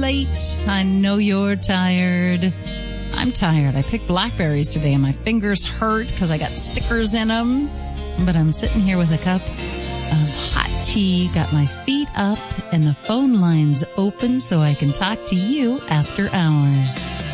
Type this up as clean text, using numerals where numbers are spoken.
late. I know you're tired. I'm tired. I picked blackberries today and my fingers hurt because I got stickers in them. But I'm sitting here with a cup of hot tea, got my feet up, and the phone lines open so I can talk to you after hours.